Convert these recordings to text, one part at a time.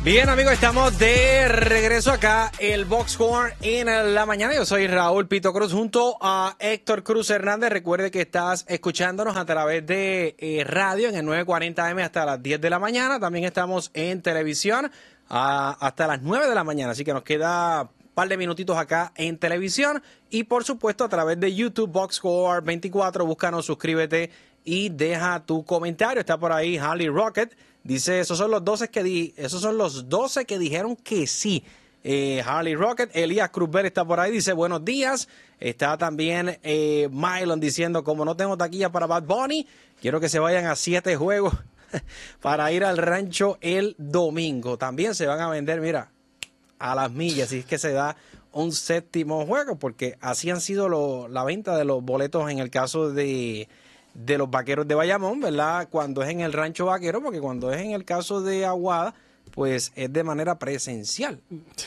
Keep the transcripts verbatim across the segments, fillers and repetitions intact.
Bien, amigos, estamos de regreso acá, el Box Score en la mañana. Yo soy Raúl Pito Cruz junto a Héctor Cruz Hernández. Recuerde que estás escuchándonos a través de eh, radio en el nueve cuarenta eme hasta las diez de la mañana. También estamos en televisión a, hasta las nueve de la mañana, así que nos queda un par de minutitos acá en televisión. Y por supuesto a través de YouTube, Box Score veinticuatro, búscanos, suscríbete y deja tu comentario. Está por ahí Harley Rocket. Dice, esos son los doce que di, esos son los doce que dijeron que sí. Eh, Harley Rocket, Elías Cruzber está por ahí, dice buenos días. Está también eh, Mylon diciendo, como no tengo taquilla para Bad Bunny, quiero que se vayan a siete juegos para ir al rancho el domingo. También se van a vender, mira, a las millas, si es que se da un séptimo juego, porque así han sido lo, la venta de los boletos en el caso de... de los Vaqueros de Bayamón, ¿verdad? Cuando es en el Rancho Vaquero, porque cuando es en el caso de Aguada, pues es de manera presencial.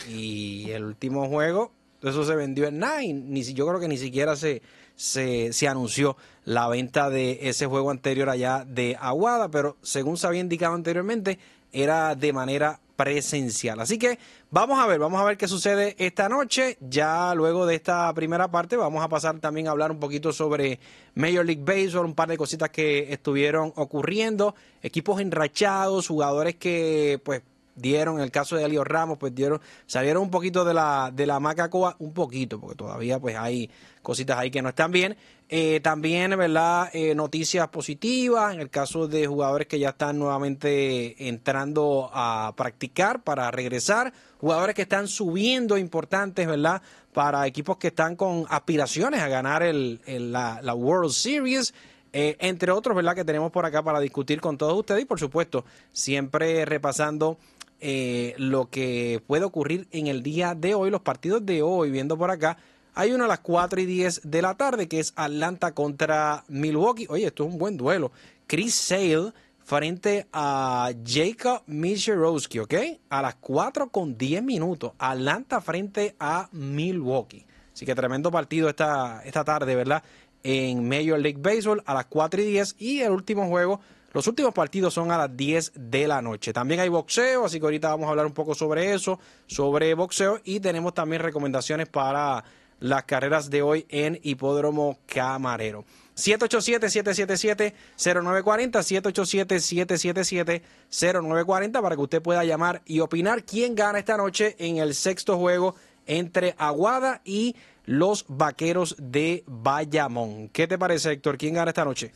Y el último juego, eso se vendió en nada, y ni, yo creo que ni siquiera se, se, se anunció la venta de ese juego anterior allá de Aguada, pero según se había indicado anteriormente, era de manera presencial. Así que vamos a ver, vamos a ver qué sucede esta noche. Ya luego de esta primera parte vamos a pasar también a hablar un poquito sobre Major League Baseball, un par de cositas que estuvieron ocurriendo, equipos enrachados, jugadores que pues dieron, en el caso de Elio Ramos, pues dieron, salieron un poquito de la, de la macacoa, un poquito, porque todavía pues hay cositas ahí que no están bien. Eh, también, ¿verdad? Eh, noticias positivas en el caso de jugadores que ya están nuevamente entrando a practicar para regresar, jugadores que están subiendo importantes, ¿verdad? Para equipos que están con aspiraciones a ganar el, el, la, la World Series. Eh, entre otros, ¿verdad? Que tenemos por acá para discutir con todos ustedes y, por supuesto, siempre repasando eh, lo que puede ocurrir en el día de hoy, los partidos de hoy, viendo por acá. Hay uno a las cuatro y diez de la tarde, que es Atlanta contra Milwaukee. Oye, esto es un buen duelo. Chris Sale frente a Jacob Misiorowski, ¿ok? A las cuatro con diez minutos. Atlanta frente a Milwaukee. Así que tremendo partido esta, esta tarde, ¿verdad? En Major League Baseball a las cuatro y diez. Y el último juego, los últimos partidos son a las diez de la noche. También hay boxeo, así que ahorita vamos a hablar un poco sobre eso, sobre boxeo. Y tenemos también recomendaciones para las carreras de hoy en Hipódromo Camarero. siete ocho siete, siete siete siete, cero nueve cuatro cero, siete ocho siete, siete siete siete, cero nueve cuatro cero para que usted pueda llamar y opinar quién gana esta noche en el sexto juego entre Aguada y los Vaqueros de Bayamón. ¿Qué te parece, Héctor? ¿Quién gana esta noche?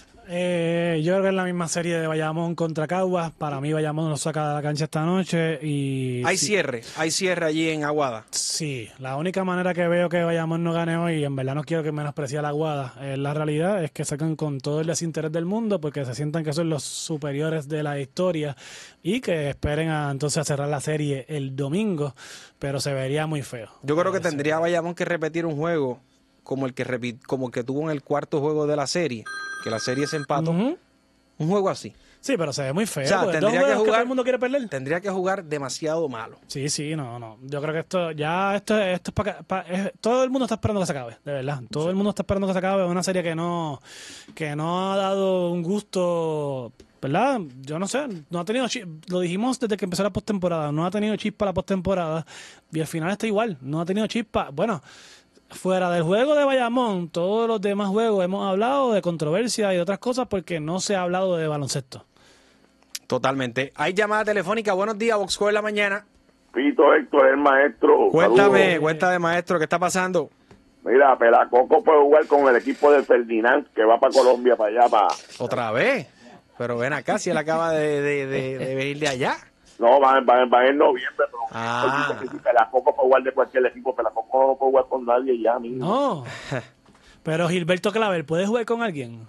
Eh, yo creo que es la misma serie de Bayamón contra Caguas. Para mí Bayamón lo saca de la cancha esta noche y hay sí, cierre, hay cierre allí en Aguada. Sí, la única manera que veo que Bayamón no gane hoy, y en verdad no quiero que menosprecie a la Aguada, es la realidad, es que sacan con todo el desinterés del mundo porque se sientan que son los superiores de la historia y que esperen a, entonces a cerrar la serie el domingo, pero se vería muy feo. Yo creo que Ese. tendría Bayamón que repetir un juego como el que repi- como el que tuvo en el cuarto juego de la serie, que la serie se empató. Uh-huh. Un juego así. Sí, pero se ve muy feo. O sea, tendría que jugar, que todo el mundo quiere perder. Tendría que jugar demasiado malo. Sí, sí, no, no. Yo creo que esto, ya esto, esto es para pa, todo el mundo está esperando que se acabe, de verdad. Todo sí. el mundo está esperando que se acabe. Es una serie que no, que no ha dado un gusto, ¿verdad? Yo no sé, no ha tenido, lo dijimos desde que empezó la postemporada, no ha tenido chispa la postemporada y al final está igual, no ha tenido chispa. Bueno, fuera del juego de Bayamón, todos los demás juegos hemos hablado de controversia y de otras cosas porque no se ha hablado de baloncesto. Totalmente. Hay llamada telefónica. Buenos días, Boxco en la mañana. Pito, Héctor, el maestro. Cuéntame, Saludos. cuéntame, maestro, ¿qué está pasando? Mira, Pelacoco puede jugar con el equipo de Ferdinand, que va para Colombia, para allá, para... ¿Otra vez? Pero ven acá, si él acaba de, de, de, de venir de allá. No, va, va, va en noviembre, pero ah. si Pelacoco puede jugar de cualquier equipo, Pelacoco no puede jugar con nadie ya, mismo. No, pero Gilberto Claver, ¿puede jugar con alguien?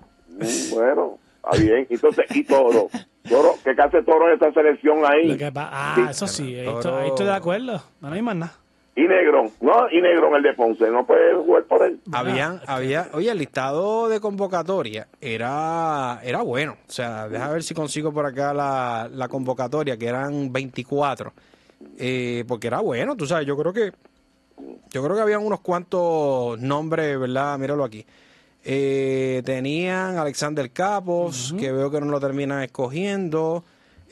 Bueno, está bien. Entonces, y Toro. Toro, ¿qué hace Toro en esta selección ahí? Va, ah, sí. eso sí, ahí estoy, ahí estoy de acuerdo. No hay más nada. Y Negrón, no, y Negrón, el de Ponce, no puede jugar por él. Habían, había, oye, el listado de convocatoria era, era bueno. O sea, deja ver si consigo por acá la, la convocatoria, que eran veinticuatro. Eh, porque era bueno, tú sabes, yo creo que, yo creo que habían unos cuantos nombres, ¿verdad? Míralo aquí. Eh, tenían Alexander Capos, uh-huh. que veo que no lo terminan escogiendo.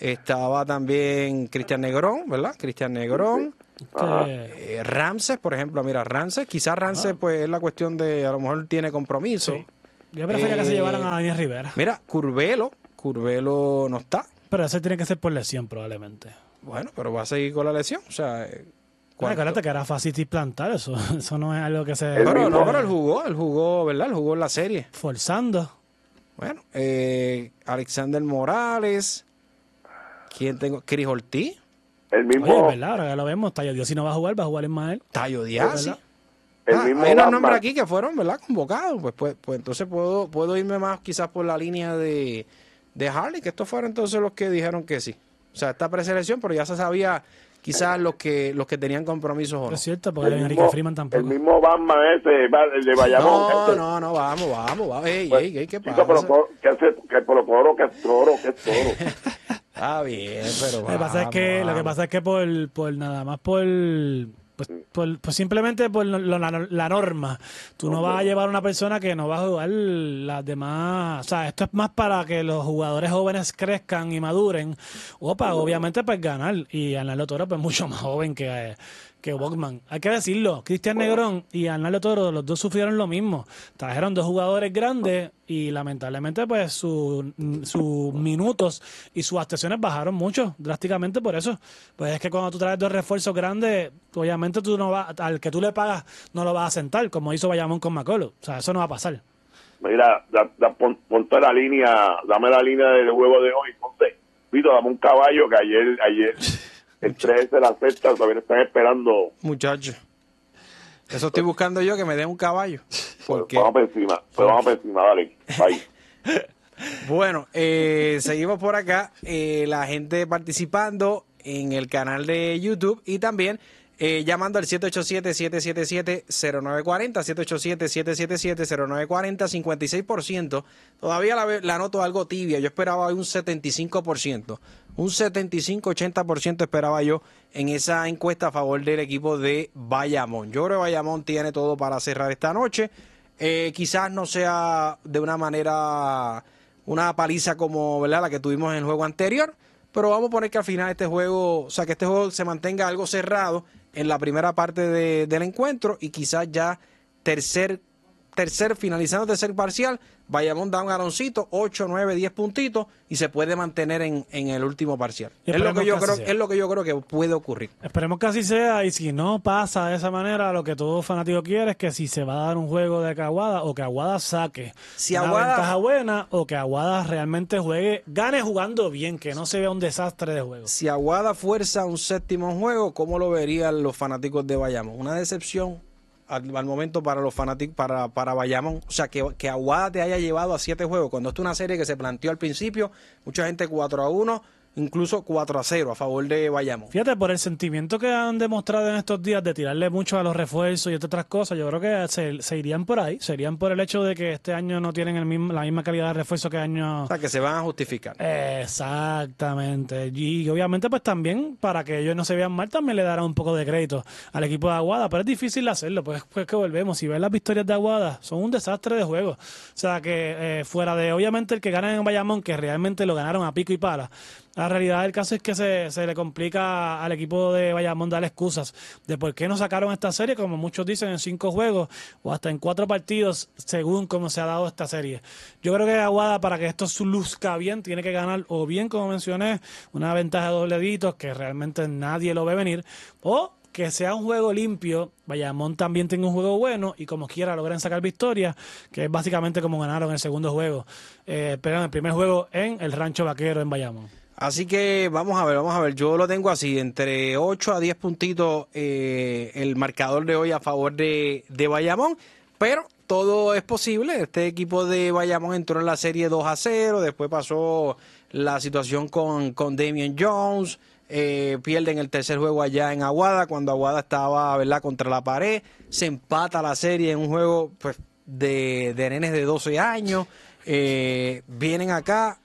Estaba también Cristian Negrón, ¿verdad? Cristian Negrón. Ajá. Eh, Ramses, por ejemplo, mira, Ramses, quizás Ramses, pues es la cuestión de, a lo mejor tiene compromiso. Sí. Yo prefería Eh, que se llevaran a Daniel Rivera. Mira, Curvelo, Curvelo no está. Pero ese tiene que ser por lesión, probablemente. Bueno, pero va a seguir con la lesión. O sea, eh, Bueno, ¿cuánto? acuérdate que era fácil plantar, eso, eso no es algo que se... El Pero mismo- no, pero él jugó, él jugó, ¿verdad? Él jugó en la serie. Forzando. Bueno, eh, Alexander Morales. ¿Quién tengo? Chris Ortiz. El Oye, mismo, es verdad, ahora que lo vemos, Tayo Dios si no va a jugar, va a jugar Ismael. Tayo Diaz. ¿verdad? el Ah, mismo hay unos Batman. nombres aquí que fueron, ¿verdad? Convocados. Pues, pues, pues entonces puedo, puedo irme más quizás por la línea de, de Harley, que estos fueron entonces los que dijeron que sí. O sea, esta preselección, pero ya se sabía quizás los que los que tenían compromisos o no. Es cierto, porque El Enrique mismo, Freeman el tampoco. mismo Batman ese, el de Bayamón. No, ese. no, no, vamos, vamos, vamos. Ey, Pues, ey, ey, ¿qué chico, pasa? pero toro- que hace, que por toro, que es toro, que es toro. Está bien, pero Lo que pasa es que, lo que vamos. pasa es que por, por nada más por, pues, por, pues simplemente por lo- lo- la, la norma, tú no vas a llevar a una persona que no va a jugar las demás, o sea, esto es más para que los jugadores jóvenes crezcan y maduren, o para obviamente pues ganar, y Arnaldo Toro pues mucho más joven que, que Bogman. Hay que decirlo, Cristian Negrón y Arnaldo Toro, los dos sufrieron lo mismo, trajeron dos jugadores grandes y lamentablemente pues su- sus minutos y sus actuaciones bajaron mucho, drásticamente por eso. Pues es que cuando tú traes dos refuerzos grandes, obviamente tú no vas, al que tú le pagas no lo vas a sentar, como hizo Bayamón con McCullough. O sea, eso no va a pasar. Mira, da, da, pon, ponte la línea, dame la línea del juego de hoy, ponte. Vito, dame un caballo que ayer, ayer, el tres de la sexta, todavía están esperando. Muchacho. Eso estoy buscando yo, que me den un caballo. Porque, Vamos para encima, pues vamos para encima, dale. Bye. bueno, eh, seguimos por acá. Eh, la gente participando en el canal de YouTube y también eh, llamando al siete ocho siete, siete siete siete, cero nueve cuatro cero, siete ocho siete, siete siete siete, cero nueve cuatro cero, cincuenta y seis por ciento. Todavía la, ve- la noto algo tibia. Yo esperaba hoy un setenta y cinco por ciento. Un setenta y cinco, ochenta por ciento esperaba yo en esa encuesta a favor del equipo de Bayamón. Yo creo que Bayamón tiene todo para cerrar esta noche. Eh, quizás no sea de una manera, una paliza como, ¿verdad?, la que tuvimos en el juego anterior, pero vamos a poner que al final este juego, o sea, que este juego se mantenga algo cerrado en la primera parte de- del encuentro y quizás ya tercer, tercer, finalizando tercer parcial, Bayamón da un galoncito, ocho, nueve, diez puntitos y se puede mantener en, en el último parcial. Y Es lo, que esperemos yo que creo, así sea. es lo que yo creo que puede ocurrir. Esperemos que así sea, y si no pasa de esa manera, lo que todo fanático quiere es que si se va a dar un juego de que Aguada, o que Aguada saque Si una Aguada- ventaja buena, o que Aguada realmente juegue, gane jugando bien, que no se vea un desastre de juego. Si Aguada fuerza un séptimo juego, ¿cómo lo verían los fanáticos de Bayamón? Una decepción al, al momento para los fanáticos, para, para Bayamón. O sea, que, que Aguada te haya llevado a siete juegos. Cuando esto es una serie que se planteó al principio, mucha gente cuatro a uno, incluso cuatro a cero a favor de Bayamón. Fíjate, por el sentimiento que han demostrado en estos días de tirarle mucho a los refuerzos y otras cosas, yo creo que se, se irían por ahí, se irían por el hecho de que este año no tienen el mismo, la misma calidad de refuerzo que año... O sea, que se van a justificar. Exactamente. Y obviamente pues también para que ellos no se vean mal también le darán un poco de crédito al equipo de Aguada, pero es difícil hacerlo, pues, pues que volvemos, si ves las victorias de Aguada son un desastre de juego, o sea que eh, fuera de obviamente el que ganan en Bayamón, que realmente lo ganaron a pico y pala, la realidad del caso es que se, se le complica al equipo de Bayamón dar excusas de por qué no sacaron esta serie, como muchos dicen, en cinco juegos o hasta en cuatro partidos, según cómo se ha dado esta serie. Yo creo que Aguada, para que esto luzca bien, tiene que ganar o bien, como mencioné, una ventaja de doble dígitos que realmente nadie lo ve venir, o que sea un juego limpio, Bayamón también tenga un juego bueno y como quiera logren sacar victoria, que es básicamente como ganaron el segundo juego, eh, pero en el primer juego en el Rancho Vaquero en Bayamón. Así que vamos a ver, vamos a ver. Yo lo tengo así, entre ocho a diez puntitos eh, el marcador de hoy a favor de, de Bayamón, pero todo es posible. Este equipo de Bayamón entró en la serie dos a cero, después pasó la situación con, con Damian Jones, eh, pierden el tercer juego allá en Aguada, cuando Aguada estaba, ¿verdad?, contra la pared, se empata la serie en un juego pues de, de nenes de doce años, eh, vienen acá.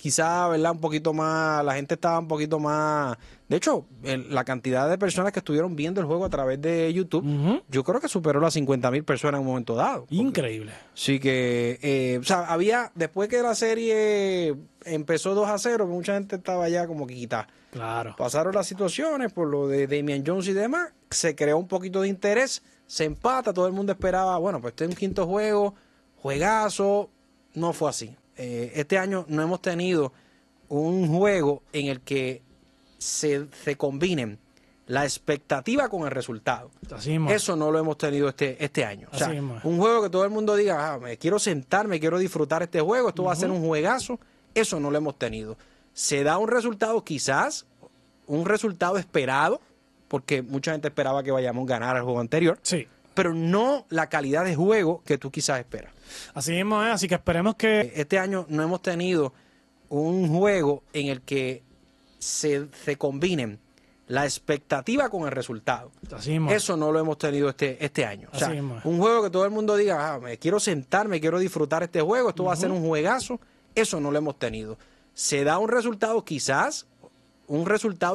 quizá, ¿verdad? Un poquito más, la gente estaba un poquito más... De hecho, el- la cantidad de personas que estuvieron viendo el juego a través de YouTube, Ujú. yo creo que superó las cincuenta mil personas en un momento dado. Increíble. Sí que, eh, o sea, había, después que la serie empezó dos a cero, mucha gente estaba ya como que quitada. Claro. Pasaron las situaciones por lo de Damian Jones y demás, se creó un poquito de interés, se empata, todo el mundo esperaba, bueno, pues este es un quinto juego, juegazo, no fue así. Eh, este año no hemos tenido un juego en el que se, se combinen la expectativa con el resultado. Así mismo es. Eso no lo hemos tenido este, este año. O sea, Así mismo es. un juego que todo el mundo diga, ah, me quiero sentar, me quiero disfrutar este juego, esto va a ser un juegazo, eso no lo hemos tenido. Se da un resultado quizás, un resultado esperado, porque mucha gente esperaba que Bayamón ganara el juego anterior, Sí. pero no la calidad de juego que tú quizás esperas. Así mismo es. Así que esperemos que... Este año no hemos tenido un juego en el que se, se combinen la expectativa con el resultado. Así mismo es. Eso no lo hemos tenido este, este año. O sea, Así mismo es. un juego que todo el mundo diga, ah, me quiero sentar, me quiero disfrutar este juego, esto va a ser un juegazo, eso no lo hemos tenido. Se da un resultado quizás, un resultado